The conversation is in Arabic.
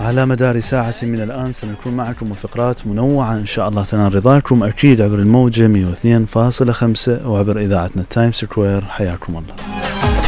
على مدار ساعة من الآن سنكون معكم وفقرات منوعة إن شاء الله تنال رضاكم، أكيد عبر الموجة 102.5 وعبر إذاعتنا تايم سكوير. حياكم الله.